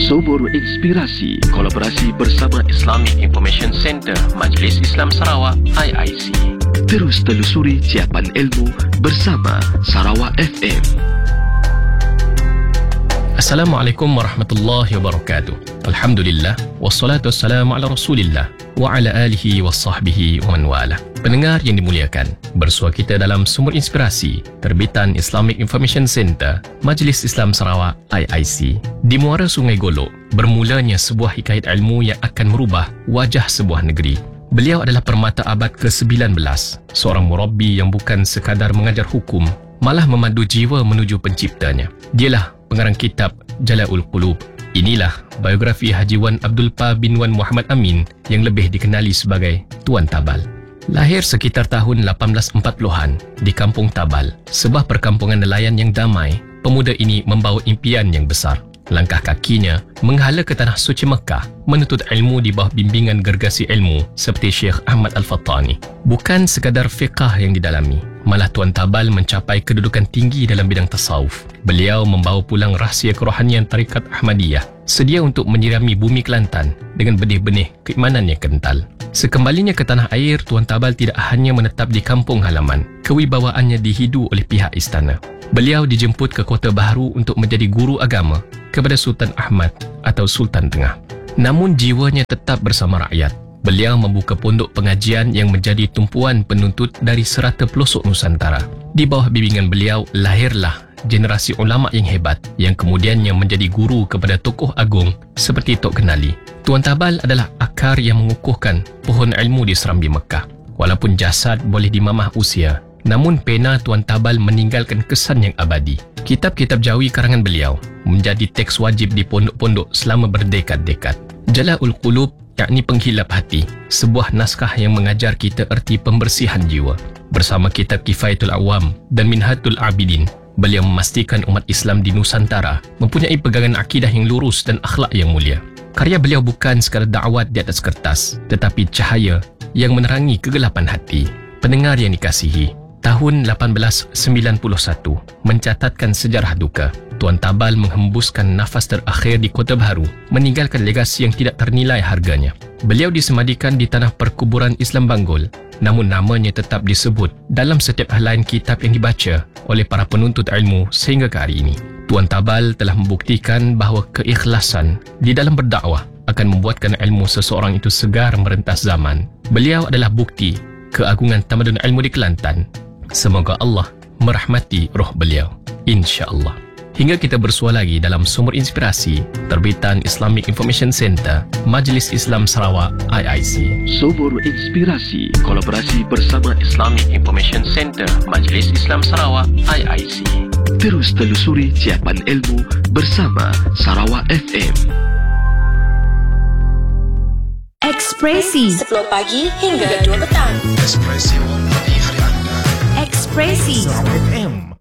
Sumur Inspirasi, kolaborasi bersama Islamic Information Center Majlis Islam Sarawak IIC. Terus telusuri ciapan ilmu bersama Sarawak FM. Assalamualaikum warahmatullahi wabarakatuh. Alhamdulillah, wassalatu wassalamu ala rasulillah wa ala alihi wa sahbihi wa man wala. Pendengar yang dimuliakan, bersua kita dalam Sumur Inspirasi, terbitan Islamic Information Center Majlis Islam Sarawak IIC. Di muara Sungai Golok, bermulanya sebuah hikayat ilmu yang akan merubah wajah sebuah negeri. Beliau adalah permata abad ke-19, seorang murabbi yang bukan sekadar mengajar hukum, malah memandu jiwa menuju penciptanya. Dialah pengarang kitab Jala'ul Qulub. Inilah biografi Haji Wan Abdul Pa bin Wan Muhammad Amin yang lebih dikenali sebagai Tuan Tabal. Lahir sekitar tahun 1840-an di Kampung Tabal, sebuah perkampungan nelayan yang damai. Pemuda ini membawa impian yang besar. Langkah kakinya menghala ke tanah suci Mekah, menuntut ilmu di bawah bimbingan gergasi ilmu seperti Syekh Ahmad Al-Fattani. Bukan sekadar fiqah yang didalami, malah Tuan Tabal mencapai kedudukan tinggi dalam bidang tasawuf. Beliau membawa pulang rahsia kerohanian tarikat Ahmadiyah, sedia untuk menyirami bumi Kelantan dengan benih-benih keimanan yang kental. Sekembalinya ke tanah air, Tuan Tabal tidak hanya menetap di kampung halaman, kewibawaannya dihidu oleh pihak istana. Beliau dijemput ke Kota Baharu untuk menjadi guru agama kepada Sultan Ahmad atau Sultan Tengah. Namun jiwanya tetap bersama rakyat. Beliau membuka pondok pengajian yang menjadi tumpuan penuntut dari serata pelosok Nusantara. Di bawah bimbingan beliau lahirlah generasi ulama yang hebat yang kemudiannya menjadi guru kepada tokoh agung seperti Tok Kenali. Tuan Tabal adalah akar yang mengukuhkan pohon ilmu di Serambi Mekah. Walaupun jasad boleh dimamah usia, namun pena Tuan Tabal meninggalkan kesan yang abadi. Kitab-kitab Jawi karangan beliau menjadi teks wajib di pondok-pondok selama berdekad-dekad. Jala'ul Qulub, yakni penghilap hati, sebuah naskah yang mengajar kita erti pembersihan jiwa. Bersama kitab Kifayatul Awam dan Minhatul Abidin, beliau memastikan umat Islam di Nusantara mempunyai pegangan akidah yang lurus dan akhlak yang mulia. Karya beliau bukan sekadar dakwat di atas kertas, tetapi cahaya yang menerangi kegelapan hati. Pendengar yang dikasihi, tahun 1891 mencatatkan sejarah duka. Tuan Tabal menghembuskan nafas terakhir di Kota Baharu, meninggalkan legasi yang tidak ternilai harganya. Beliau disemadikan di tanah perkuburan Islam Banggol, namun namanya tetap disebut dalam setiap helaian kitab yang dibaca oleh para penuntut ilmu sehingga ke hari ini. Tuan Tabal telah membuktikan bahawa keikhlasan di dalam berdakwah akan membuatkan ilmu seseorang itu segar merentas zaman. Beliau adalah bukti keagungan tamadun ilmu di Kelantan. Semoga Allah merahmati roh beliau, insya-Allah. Hingga kita bersua lagi dalam Sumur Inspirasi, terbitan Islamic Information Center Majlis Islam Sarawak IIC. Sumur Inspirasi, kolaborasi bersama Islamic Information Center Majlis Islam Sarawak IIC. Terus telusuri ciapan ilmu bersama Sarawak FM. Ekspresi 10 pagi hingga 2 petang. Ekspresi hari anda. Ekspresi Sarawak FM.